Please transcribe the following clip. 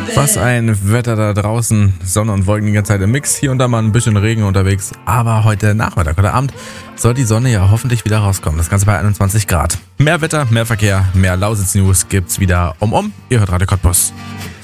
Was ein Wetter da draußen. Sonne und Wolken die ganze Zeit im Mix. Hier und da mal ein bisschen Regen unterwegs. Aber heute Nachmittag oder Abend soll die Sonne ja hoffentlich wieder rauskommen. Das Ganze bei 21 Grad. Mehr Wetter, mehr Verkehr, mehr Lausitz-News gibt's wieder um. Ihr hört Radio Cottbus.